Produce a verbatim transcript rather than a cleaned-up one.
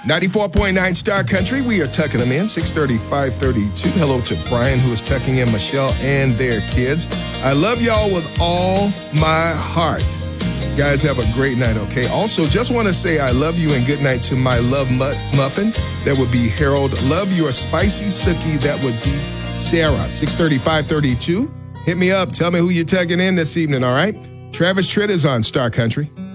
ninety-four point nine Star Country. We are tucking them in. six thirty, five thirty-two. Hello to Brian, who is tucking in Michelle and their kids. I love y'all with all my heart. Guys, have a great night, okay? Also, just want to say I love you and good night to my love mut- muffin. That would be Harold. Love your spicy sookie. That would be Sarah. six thirty, five thirty-two. Hit me up. Tell me who you're tugging in this evening, all right? Travis Tritt is on Star Country.